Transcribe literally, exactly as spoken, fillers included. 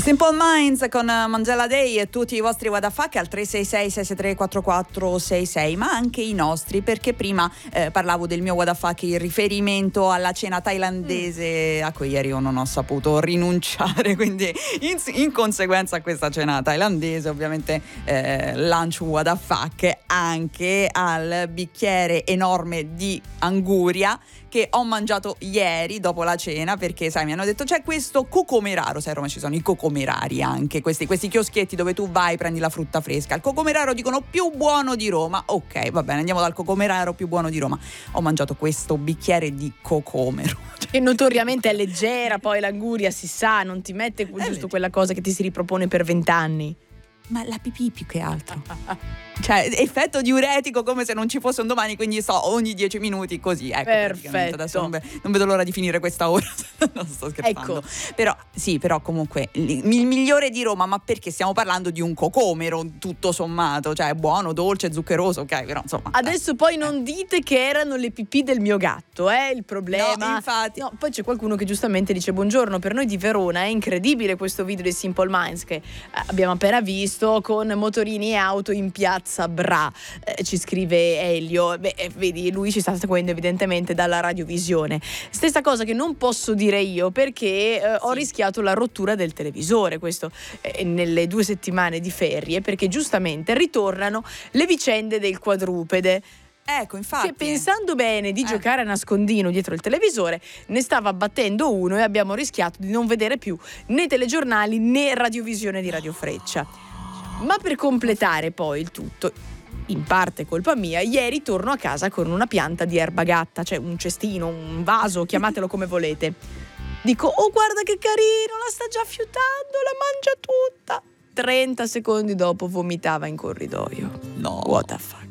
Simple Minds con Mangela Day e tutti i vostri what the fuck al tre sei sei sei sei tre quattro quattro sei sei, ma anche i nostri, perché prima eh, parlavo del mio what the fuck in riferimento alla cena thailandese a cui ieri io non ho saputo rinunciare, quindi in, in conseguenza a questa cena thailandese ovviamente eh, lancio what the fuck anche al bicchiere enorme di anguria che ho mangiato ieri dopo la cena, perché sai mi hanno detto c'è questo cocomeraro, sai a Roma ci sono i cocomerari anche, questi, questi chioschetti dove tu vai prendi la frutta fresca, il cocomeraro dicono più buono di Roma, ok va bene andiamo dal cocomeraro più buono di Roma, ho mangiato questo bicchiere di cocomero che notoriamente è leggera, poi l'anguria si sa, non ti mette giusto leggera. Quella cosa che ti si ripropone per vent'anni. Ma la pipì più che altro. Cioè, effetto diuretico come se non ci fosse un domani, quindi so, ogni dieci minuti così. Ecco, perfetto. Adesso non, ve- non vedo l'ora di finire questa ora. Non sto scherzando. Ecco. Però, sì, però comunque il migliore di Roma, ma perché stiamo parlando di un cocomero, tutto sommato. Cioè, buono, dolce, zuccheroso, ok, però insomma. Adesso eh. poi non dite che erano le pipì del mio gatto, eh, il problema. No, infatti. No, poi c'è qualcuno che giustamente dice buongiorno, per noi di Verona è incredibile questo video di Simple Minds che abbiamo appena visto con motorini e auto in piazza Bra, eh, ci scrive Elio. Beh, vedi, lui ci sta seguendo evidentemente dalla radiovisione. Stessa cosa che non posso dire io perché eh, sì. ho rischiato la rottura del televisore, questo eh, nelle due settimane di ferie, perché giustamente ritornano le vicende del quadrupede. Ecco, infatti. Che pensando bene di eh. giocare a nascondino dietro il televisore ne stava abbattendo uno e abbiamo rischiato di non vedere più né telegiornali né radiovisione di Radio Freccia. Ma per completare poi il tutto, in parte colpa mia, ieri torno a casa con una pianta di erba gatta, cioè un cestino, un vaso, chiamatelo come volete. Dico, oh guarda che carino, la sta già fiutando, la mangia tutta. trenta secondi dopo vomitava in corridoio. No. What the fuck.